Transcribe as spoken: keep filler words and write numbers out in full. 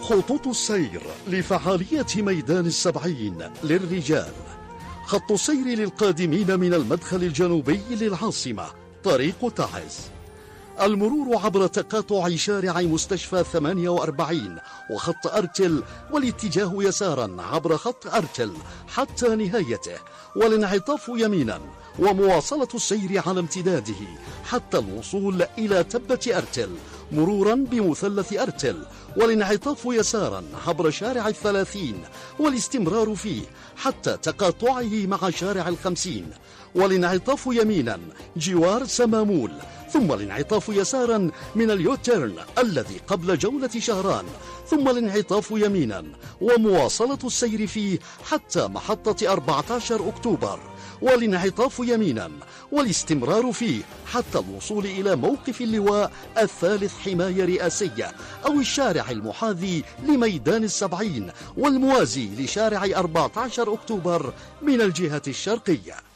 خطوط السير لفعالية ميدان السبعين للرجال. خط السير للقادمين من المدخل الجنوبي للعاصمة طريق تعز. المرور عبر تقاطع شارع مستشفى ثمانية وأربعين وخط أرتل والاتجاه يسارا عبر خط أرتل حتى نهايته، والانعطاف يمينا ومواصلة السير على امتداده حتى الوصول إلى تبة أرتل مرورا بمثلث أرتل، والانعطاف يسارا عبر شارع الثلاثين والاستمرار فيه حتى تقاطعه مع شارع الخمسين، والانعطاف يمينا جوار سمامول، ثم الانعطاف يسارا من اليوتيرن الذي قبل جولة شهران، ثم الانعطاف يمينا ومواصلة السير فيه حتى محطة أربعة عشر أكتوبر، والانعطاف يمينا والاستمرار فيه حتى الوصول إلى موقف اللواء الثالث حماية رئاسية أو الشارع المحاذي لميدان السبعين والموازي لشارع أربعة عشر أكتوبر من الجهة الشرقية.